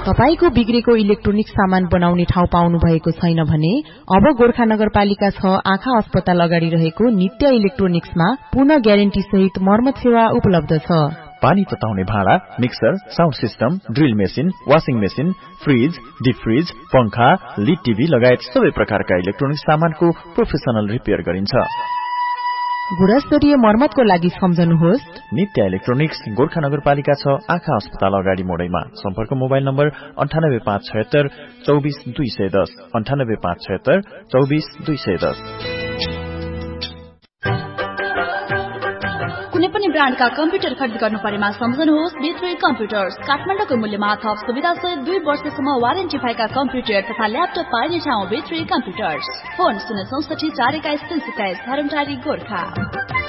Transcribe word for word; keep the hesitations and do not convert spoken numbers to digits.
तपाईको बिग्रेको इलेक्ट्रोनिक सामान बनाउने ठाउँ पाउनु भएको छैन भने अब गोर्खा नगरपालिका छ आँखा अस्पताल अगाडि रहेको नित्य इलेक्ट्रोनिक्समा पूर्ण ग्यारेन्टी सहित मर्मत सेवा उपलब्ध छ। पानी तताउने भाँडा, mixer, sound system, drill machine, washing machine, fridge, deep fridge, पंखा, लिड टिभी लगायत सबै प्रकारका इलेक्ट्रोनिक सामानको प्रोफेसनल रिपेयर गरिन्छ। गुणस्तरीय मर्मतको लागि सम्झनुहोस् नित्य इलेक्ट्रोनिक्स, गोर्खा नगरपालिका छ आँखा अस्पताल अगाडि मोडैमा। सम्पर्क मोबाइल नम्बर अन्ठानब्बे पाँच छयत्तर चौबिस दुई सय दस अन्ठानब्बे पाँच छयत्तर चौबिस दुई सय दस। कुनै पनि ब्रान्डका कम्प्युटर खरिद गर्नु परेमा सम्झनुहोस् बी थ्री कम्प्युटर्स। काठमाडौँको मूल्यमा थप सुविधा सहित दुई वर्षसम्म वारेन्टी भएका कम्प्युटर तथा ल्यापटप पाइने ठाउँ बी थ्री कम्प्युटर्स। फोन शून्य चौसठी चार एक्काइस तीन सत्ताइस, धरमटारी गोर्खा।